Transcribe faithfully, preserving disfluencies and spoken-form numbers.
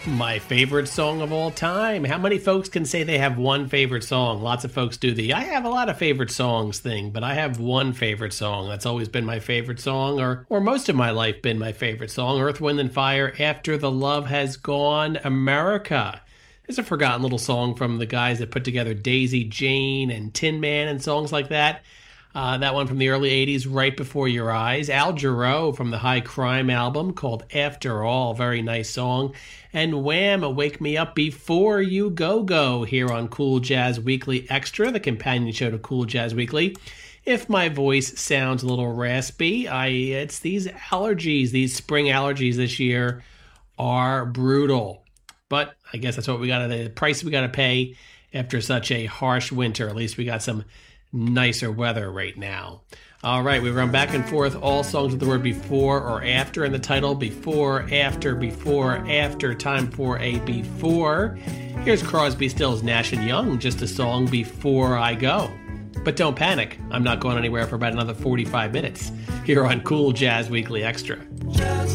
My favorite song of all time. How many folks can say they have one favorite song? Lots of folks do the I have a lot of favorite songs thing, but I have one favorite song. That's always been my favorite song, or or most of my life been my favorite song. Earth, Wind and Fire, After the Love Has Gone, America. It's a forgotten little song from the guys that put together Daisy Jane and Tin Man and songs like that. Uh, that one from the early eighties, Right Before Your Eyes. Al Jarreau from the High Crime album called After All, very nice song. And Wham! Wake Me Up Before You Go Go here on Cool Jazz Weekly Extra, the companion show to Cool Jazz Weekly. If my voice sounds a little raspy, I it's these allergies, these spring allergies this year are brutal. But I guess that's what we got to, the price we got to pay after such a harsh winter. At least we got some nicer weather right now. All right, we run back and forth all songs with the word before or after in the title. Before, after, before, after. Time for a before. Here's Crosby, Stills, Nash and Young, just a song before I go. But don't panic, I'm not going anywhere for about another forty-five minutes here on Cool Jazz Weekly Extra. Just